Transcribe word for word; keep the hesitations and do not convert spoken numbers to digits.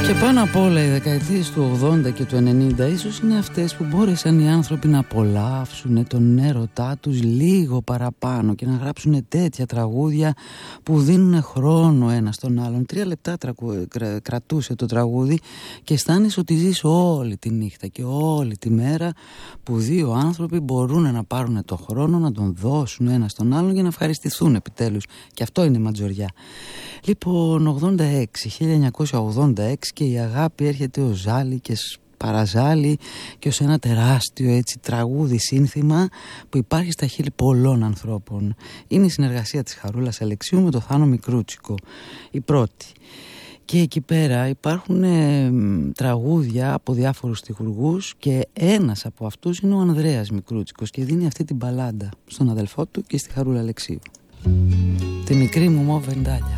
Και πάνω απ' όλα οι δεκαετίες του ογδόντα και του ενενήντα ίσως είναι αυτές που μπόρεσαν οι άνθρωποι να απολαύσουν τον έρωτά τους λίγο παραπάνω και να γράψουν τέτοια τραγούδια που δίνουν χρόνο ένα στον άλλον. Τρία λεπτά τραγου... κρα... κρατούσε το τραγούδι και αισθάνεσαι ότι ζεις όλη τη νύχτα και όλη τη μέρα που δύο άνθρωποι μπορούν να πάρουν το χρόνο να τον δώσουν ένα στον άλλον για να ευχαριστηθούν επιτέλους. Και αυτό είναι ματζοριά. Λοιπόν, ογδόντα έξι, χίλια εννιακόσια ογδόντα έξι και η αγάπη έρχεται ως ζάλι και παραζάλι και ως ένα τεράστιο έτσι τραγούδι σύνθημα που υπάρχει στα χείλη πολλών ανθρώπων. Είναι η συνεργασία της Χαρούλας Αλεξίου με το Θάνο Μικρούτσικο, η πρώτη. Και εκεί πέρα υπάρχουν ε, τραγούδια από διάφορους στιχουργούς και ένας από αυτούς είναι ο Ανδρέας Μικρούτσικος και δίνει αυτή την μπαλάντα στον αδελφό του και στη Χαρούλα Αλεξίου. Τη μικρή μου μοβεντάλια.